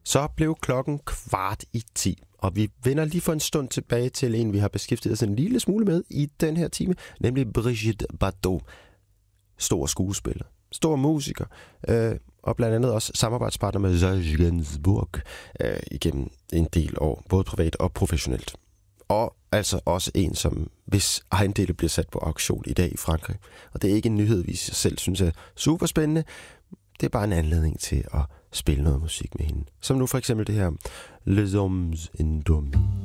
Så blev klokken 9:15, og vi vender lige for en stund tilbage til en, vi har beskæftiget os en lille smule med i den her time, nemlig Brigitte Bardot. Stor skuespiller, stor musiker, og blandt andet også samarbejdspartner med Serge Gainsbourg igennem en del år, både privat og professionelt. Og altså også en, som hvis ejendele bliver sat på auktion i dag i Frankrig. Og det er ikke en nyhed, vi selv synes er super spændende. Det er bare en anledning til at spille noget musik med hende. Som nu for eksempel det her Les Hommes Endormis.